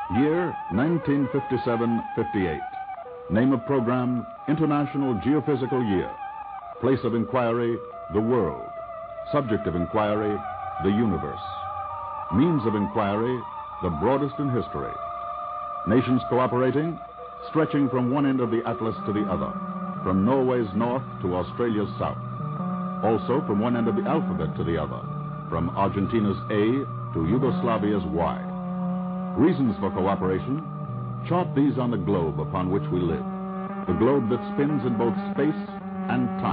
Year 1957-58. Name of program, International Geophysical Year. Place of inquiry, the world. Subject of inquiry, the universe. Means of inquiry, the broadest in history. Nations cooperating, stretching from one end of the atlas to the other, from Norway's north to Australia's south. Also from one end of the alphabet to the other, from Argentina's A to Yugoslavia's Y. Reasons for cooperation? Chart these on the globe upon which we live. The globe that spins in both space and time.